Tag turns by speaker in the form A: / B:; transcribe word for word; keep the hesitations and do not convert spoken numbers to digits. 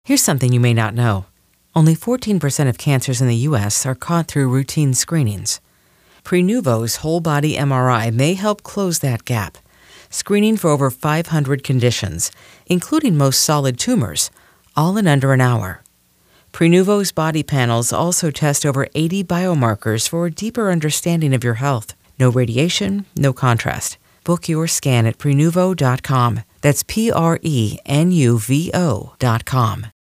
A: Here's something you may not know. Only fourteen percent of cancers in the U S are caught through routine screenings. Prenuvo's whole-body M R I may help close that gap, screening for over five hundred conditions, including most solid tumors, all in under an hour. Prenuvo's body panels also test over eighty biomarkers for a deeper understanding of your health. No radiation, no contrast. Book your scan at prenuvo dot com. That's P R E N U V O dot com.